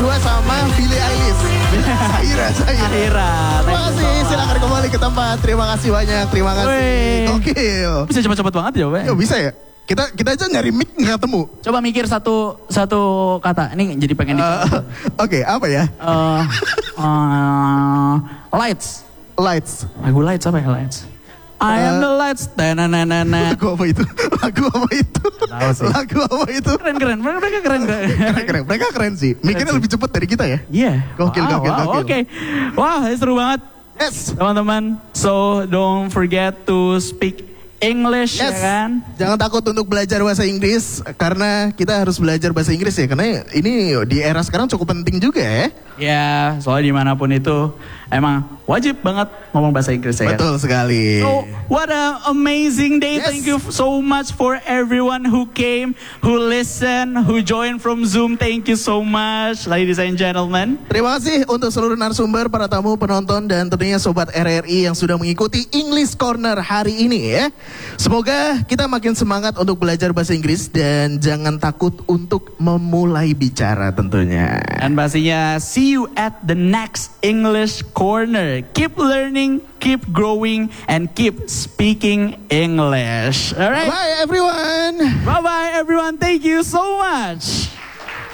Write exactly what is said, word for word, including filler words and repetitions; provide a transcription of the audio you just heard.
Najwa sama Billie Eilish. Saira, Saira. Saira. Terima kasih, silakan kembali ke tempat. Terima kasih banyak, terima kasih. Wih. Oke. Bisa cepet-cepet banget ya, Pak. Yo, bisa ya? Kita kita aja nyari mic nggak ketemu. Coba mikir satu satu kata. Ini jadi pengen dicoba. Uh, Oke, okay, apa ya? Uh, uh, lights. Lights. Lagu lights apa ya lights? I am the lights. Tananana. Lagu apa itu? Lagu apa itu? Lagu apa itu? Keren keren. Mereka keren keren. Keren keren. Mereka keren sih. Mikirnya lebih cepat dari kita ya. Iya. Yeah. Gokil wow, gokil wow, gokil. Oke. Okay. Wah, seru banget. Yes. Teman-teman. So don't forget to speak English, yes. Ya kan? Jangan takut untuk belajar bahasa Inggris karena kita harus belajar bahasa Inggris ya, karena ini di era sekarang cukup penting juga ya. Ya, soalnya dimanapun itu emang wajib banget ngomong bahasa Inggris ya. Betul sekali. So, what an amazing day. Yes. Thank you so much for everyone who came, who listened, who joined from Zoom. Thank you so much, ladies and gentlemen. Terima kasih untuk seluruh narasumber, para tamu, penonton, dan tentunya Sobat R R I yang sudah mengikuti English Corner hari ini ya. Semoga kita makin semangat untuk belajar bahasa Inggris dan jangan takut untuk memulai bicara tentunya. Dan pastinya see you at the next English Corner. Keep learning, keep growing, and keep speaking English. Alright? Bye everyone! Bye-bye everyone. Thank you so much.